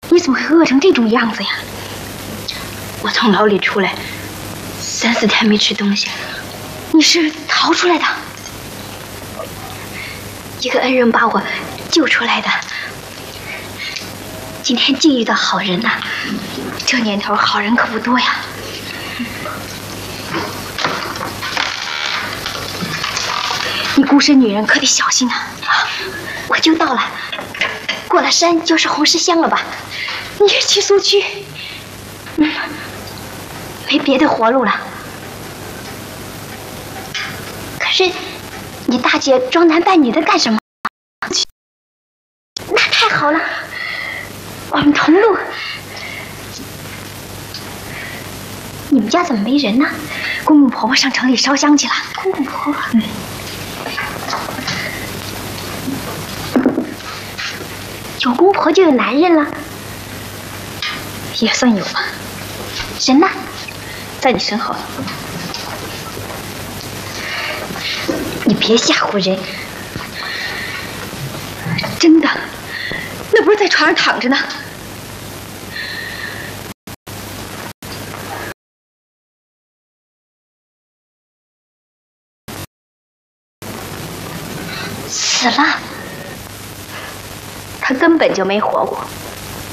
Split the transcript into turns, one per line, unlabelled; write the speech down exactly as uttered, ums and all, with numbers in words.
你怎么会饿成这种样子呀？
我从牢里出来，三四天没吃东西。
你是逃出来的？
一个恩人把我救出来的。今天竟遇到好人呐！
这年头好人可不多呀。你孤身女人可得小心啊！
啊，我就到了，过了山就是红石乡了吧？
你也去苏区？
嗯，没别的活路了。可是，你大姐装男扮女的干什么？那太好了，我们同路。你们家怎么没人呢？
公公婆婆上城里烧香去了。
公公婆婆，
嗯。
有公婆就有男人了，
也算有吧。
人呢？
在你身后。
你别吓唬人。
真的，那不是在床上躺着呢。
死了。他根本就没活过。